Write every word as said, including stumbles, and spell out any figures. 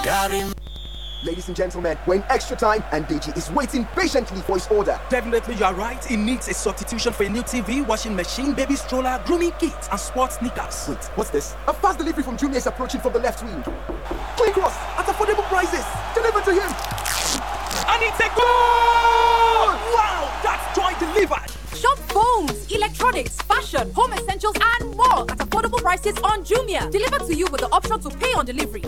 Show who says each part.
Speaker 1: Ladies and gentlemen, we're in extra time and Deji is waiting patiently for his order.
Speaker 2: Definitely, you are right. He needs a substitution for a new T V, washing machine, baby stroller, grooming kit, and sports sneakers.
Speaker 1: Wait, what's this? A fast delivery from Jumia is approaching from the left wing. Quick cross at affordable prices. Deliver to him.
Speaker 2: And it's a goal! Wow, that's joy delivered.
Speaker 3: Shop phones, electronics, fashion, home essentials, and more at affordable prices on Jumia. Delivered to you with the option to pay on delivery